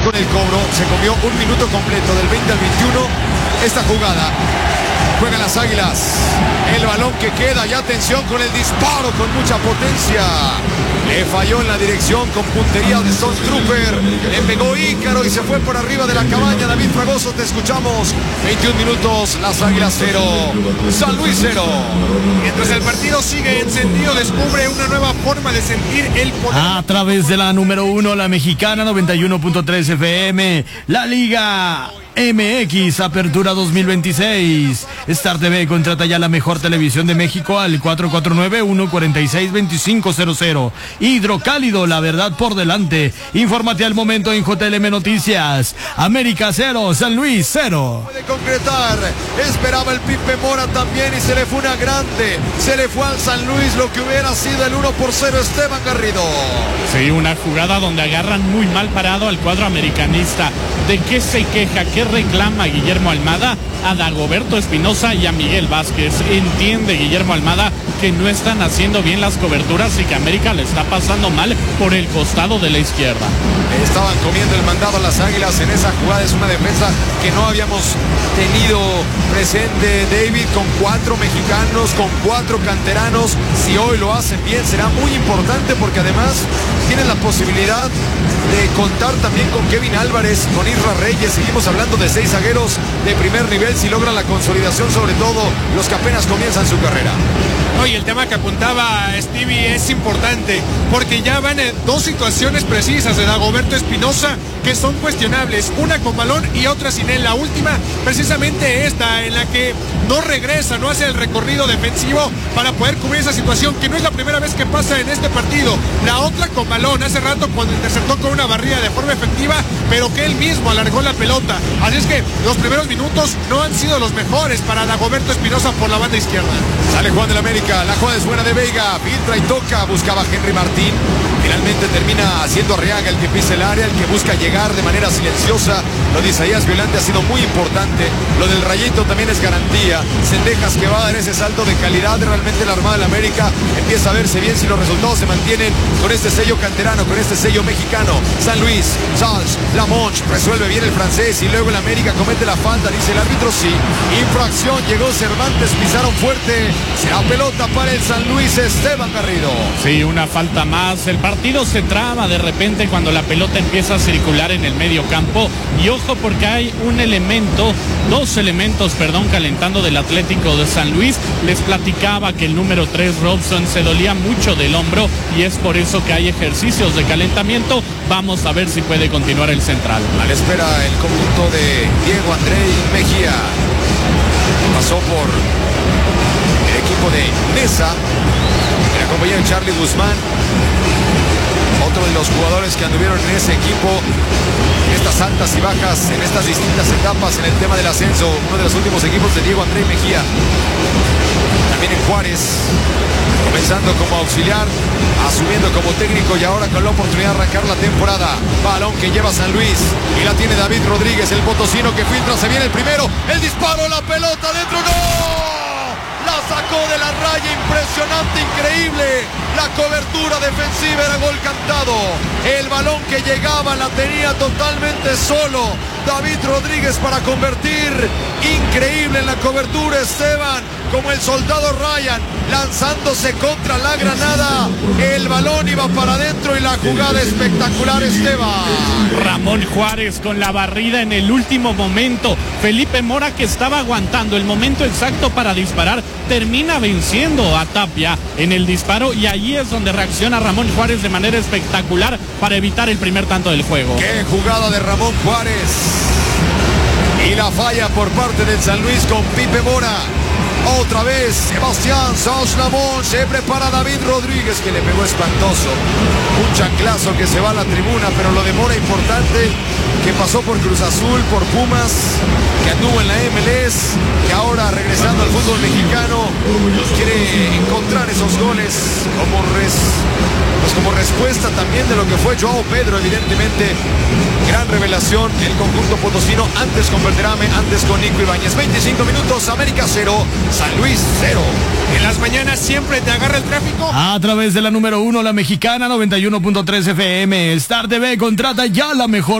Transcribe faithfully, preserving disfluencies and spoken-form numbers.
con el cobro. Se comió un minuto completo del veinte al veintiuno. Esta jugada. Juegan las Águilas. El balón que queda y atención con el disparo con mucha potencia. Le falló en la dirección con puntería de Stone Trooper. Le pegó Ícaro y se fue por arriba de la cabaña. David Fragoso, te escuchamos. veintiún minutos, las Águilas cero, San Luis cero. Mientras el partido sigue encendido, descubre una nueva forma de sentir el poder. A través de la número uno, la mexicana noventa y uno punto tres F M, la Liga M X Apertura dos mil veintiséis. Star T V contrata ya la mejor televisión de México al cuatro cuatro nueve, uno cuatro seis, dos cinco cero cero. Hidrocálido, la verdad por delante. Infórmate al momento en J L M Noticias. América cero, San Luis cero. Puede concretar. Esperaba el Pipe Mora también y se le fue una grande. Se le fue al San Luis lo que hubiera sido el uno por cero Esteban Garrido. Sí, una jugada donde agarran muy mal parado al cuadro americanista. ¿De qué se queja? ¿Qué reclama Guillermo Almada? A Dagoberto Espinosa y a Miguel Vázquez. Entiende Guillermo Almada que no están haciendo bien las coberturas y que América le está pasando mal por el costado de la izquierda. Estaban comiendo el mandado a las Águilas en esa jugada. Es una defensa que no habíamos tenido presente, David, con cuatro mexicanos, con cuatro canteranos. Si hoy lo hacen bien será muy importante porque además tienen la posibilidad de contar también con Kevin Álvarez, con Isra Reyes. Seguimos hablando de seis zagueros de primer nivel si logran la consolidación, sobre todo los que apenas comienzan su carrera. Oye, el tema que apuntaba Stevie es importante porque ya van en dos situaciones precisas de Dagoberto Espinosa que son cuestionables, una con balón y otra sin él. La última, precisamente esta, en la que no regresa, no hace el recorrido defensivo para poder cubrir esa situación, que no es la primera vez que pasa en este partido. La otra con balón, hace rato cuando interceptó con una barrida de forma efectiva, pero que él mismo alargó la pelota. Así es que los primeros minutos no han sido los mejores para Dagoberto Espinosa por la banda izquierda. Sale Juan del América, la jugada es buena de Veiga, filtra y toca, buscaba Henry Martín. Finalmente termina siendo Arriaga el que pisa el área, el que busca llegar de manera silenciosa. Lo de Isaías Violante ha sido muy importante. Lo del Rayito también es garantía. Cendejas que va a dar ese salto de calidad. Realmente la Armada del América empieza a verse bien si los resultados se mantienen con este sello canterano, con este sello mexicano. San Luis, Charles Lamonche resuelve bien el francés y luego el América comete la falta, dice el árbitro, sí. Infracción, llegó Cervantes, pisaron fuerte. Será pelota para el San Luis, Esteban Garrido. Sí, una falta más. El partido se traba de repente cuando la pelota empieza a circular en el medio campo. Y ojo porque hay un elemento, dos elementos, perdón, calentando del Atlético de San Luis. Les platicaba que el número tres, Robson, se dolía mucho del hombro y es por eso que hay ejercicios de calentamiento. Vamos a ver si puede continuar el central. A la espera el conjunto de Diego Andrei Mejía. Pasó por el equipo de Nesa, en la compañía de Charlie Guzmán, otro de los jugadores que anduvieron en ese equipo, en estas altas y bajas, en estas distintas etapas en el tema del ascenso, uno de los últimos equipos de Diego Andrei Mejía. También en Juárez, comenzando como auxiliar, asumiendo como técnico y ahora con la oportunidad de arrancar la temporada. Balón que lleva San Luis y la tiene David Rodríguez, el potosino que filtra, se viene el primero, el disparo, la pelota dentro, ¡no! La sacó de la raya, impresionante, increíble. La cobertura defensiva era gol cantado. El balón que llegaba la tenía totalmente solo David Rodríguez para convertir. Increíble en la cobertura, Esteban, como el soldado Ryan, lanzándose contra la granada. El balón iba para adentro y la jugada espectacular, Esteban. Ramón Juárez con la barrida en el último momento. Felipe Mora, que estaba aguantando el momento exacto para disparar, termina venciendo a Tapia en el disparo y ahí es donde reacciona Ramón Juárez de manera espectacular para evitar el primer tanto del juego. ¡Qué jugada de Ramón Juárez! Y la falla por parte del San Luis con Pipe Mora. Otra vez Sebastián Sanz Lamont, se prepara David Rodríguez, que le pegó espantoso. Un chanclazo que se va a la tribuna, pero lo de Mora importante, que pasó por Cruz Azul, por Pumas, que anduvo en la M L S, que ahora regresando al fútbol mexicano quiere encontrar esos goles como, res, pues como respuesta también de lo que fue Joao Pedro. Evidentemente gran revelación el conjunto potosino, antes con Verderame, antes con Nico Ibáñez. Veinticinco minutos, América cero, San Luis cero. En las mañanas siempre te agarra el tráfico. A través de la número uno, la mexicana noventa y uno punto tres F M, Star T V contrata ya la mejor